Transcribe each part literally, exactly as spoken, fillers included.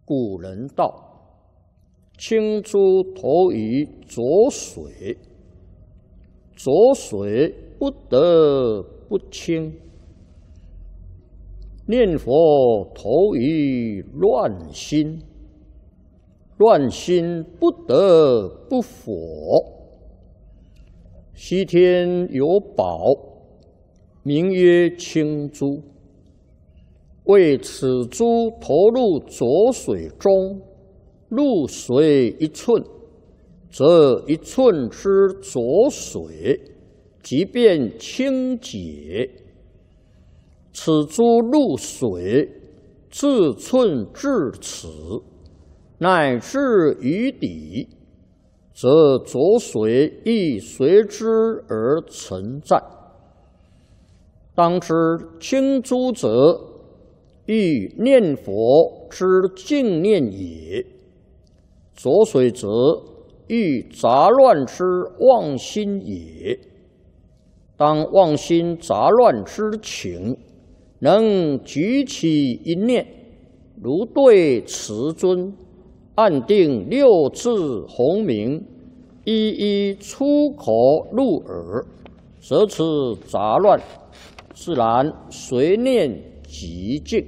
古人道：“清珠投于浊水，浊水不得不清；念佛投于乱心，乱心不得不佛。西天有宝，名曰清珠。为此珠投入浊水中，入水一寸，则一寸之浊水即便清洁。此珠入水，自寸至此，乃至于底，则浊水亦随之而存在。当知清珠者，欲念佛之净念也；浊水则欲杂乱之妄心也。当妄心杂乱之情，能举起一念，如对慈尊，按定六字洪名，一一出口入耳，则此杂乱自然随念即净。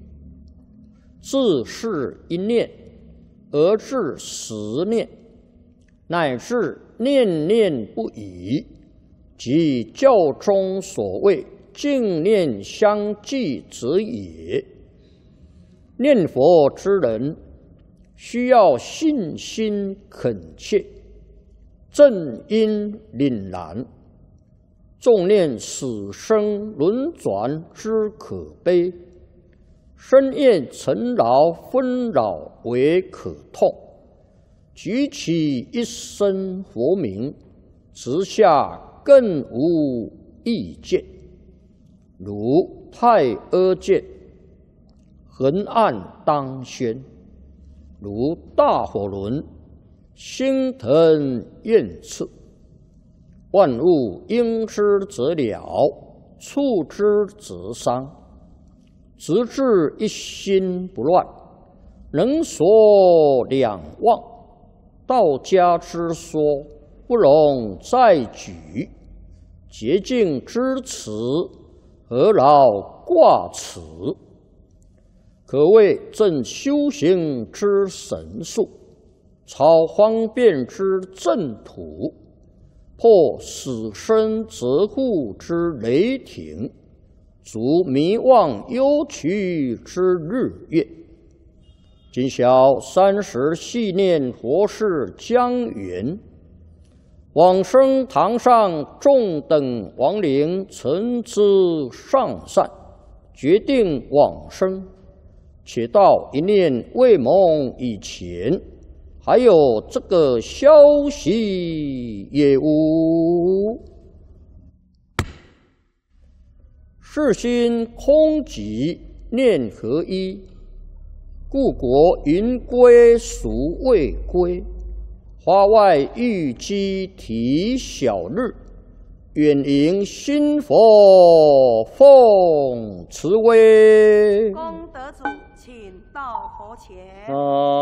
自是一念而至十念，乃至念念不已，即教中所谓净念相继者也。念佛之人，需要信心恳切，正因凛然，重念死生轮转之可悲，深厌尘劳纷扰为可痛，举起一声佛名，直下更无意见。如太阿剑，横按当宣；如大火轮，星腾焰炽。万物应之则了，触之则伤。直至一心不乱，能所两忘。道家之说，不容再举。洁净之词，何劳挂齿？可谓正修行之神术，超方便之正途，破死生责护之雷霆，足迷妄忧屈之日月。今宵三时系念佛事将圆，往生堂上众等亡灵曾知上善，决定往生。且到一念未蒙以前，还有这个消息也无。世心空寂，念合一，故国云归孰未归？花外玉鸡啼小日，远迎新佛奉慈威。 功德主，请到佛前。 啊